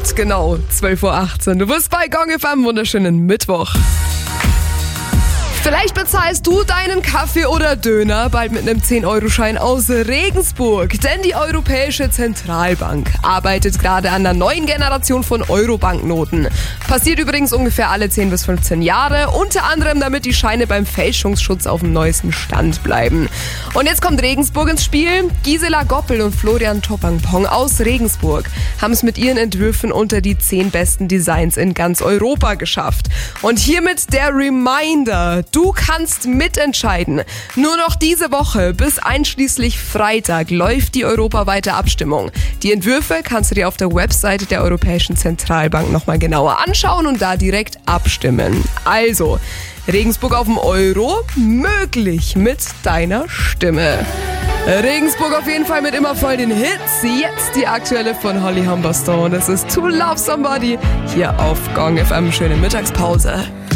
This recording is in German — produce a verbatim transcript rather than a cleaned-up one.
hat genau zwölf Uhr achtzehn. Du bist bei Gong F M, wunderschönen Mittwoch. Vielleicht bezahlst du deinen Kaffee oder Döner bald mit einem zehn-Euro-Schein aus Regensburg. Denn die Europäische Zentralbank arbeitet gerade an der neuen Generation von Euro-Banknoten. Passiert übrigens ungefähr alle zehn bis fünfzehn Jahre. Unter anderem, damit die Scheine beim Fälschungsschutz auf dem neuesten Stand bleiben. Und jetzt kommt Regensburg ins Spiel. Gisela Goppel und Florian Toppangpong aus Regensburg haben es mit ihren Entwürfen unter die zehn besten Designs in ganz Europa geschafft. Und hiermit der Reminder: Du kannst mitentscheiden. Nur noch diese Woche bis einschließlich Freitag läuft die europaweite Abstimmung. Die Entwürfe kannst du dir auf der Webseite der Europäischen Zentralbank nochmal genauer anschauen und da direkt abstimmen. Also, Regensburg auf dem Euro, möglich mit deiner Stimme. Regensburg auf jeden Fall mit immer voll den Hits. Jetzt die aktuelle von Holly Humberstone. Das ist To Love Somebody hier auf Gong F M. Schöne Mittagspause.